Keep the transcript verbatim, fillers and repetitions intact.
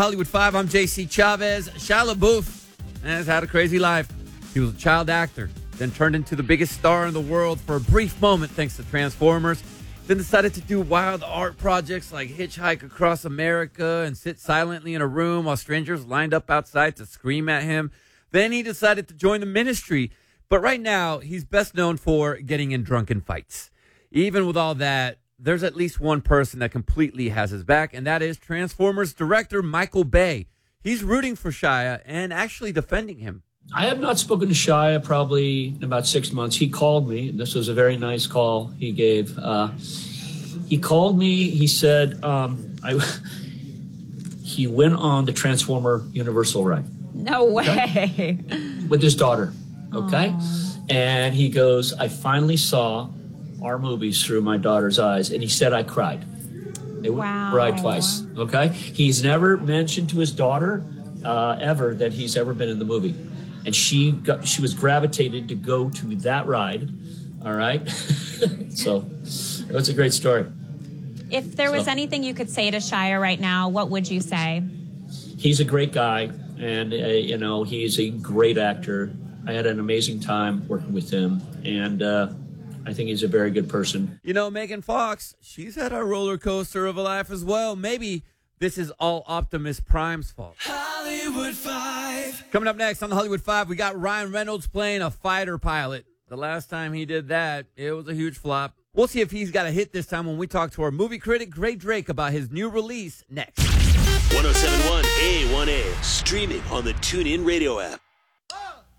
Hollywood Five, I'm J C Chavez. Shia LaBeouf has had a crazy life. He was a child actor, then turned into the biggest star in the world for a brief moment thanks to Transformers, then decided to do wild art projects like Hitchhike Across America and sit silently in a room while strangers lined up outside to scream at him. Then he decided to join the ministry. But right now, he's best known for getting in drunken fights. Even with all that, there's at least one person that completely has his back, and that is Transformers director Michael Bay. He's rooting for Shia and actually defending him. I have not spoken to Shia probably in about six months. He called me. And this was a very nice call he gave. Uh, he called me. He said um, I, he went on the Transformer Universal ride. No way. Okay? With his daughter. Okay? Aww. And he goes, I finally saw our movies through my daughter's eyes. And he said I cried. It wow. cried twice. Okay? He's never mentioned to his daughter uh, ever that he's ever been in the movie. And she got, she was gravitated to go to that ride. All right? So it was a great story. If there was so, anything you could say to Shia right now, what would you say? He's a great guy. And, uh, you know, he's a great actor. I had an amazing time working with him. And uh, I think he's a very good person. You know, Megan Fox, she's had a roller coaster of a life as well. Maybe this is all Optimus Prime's fault. Hollywood Five. Coming up next on the Hollywood Five, we got Ryan Reynolds playing a fighter pilot. The last time he did that, it was a huge flop. We'll see if he's got a hit this time when we talk to our movie critic, Gray Drake, about his new release next. one oh seven point one A one A, streaming on the TuneIn Radio app.